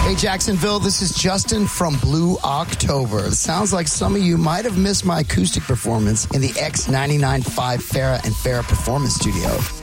Hey, Jacksonville, this is Justin from Blue October. It sounds like some of you might have missed my acoustic performance in the X99.5 Farrah and Farrah Performance Studio.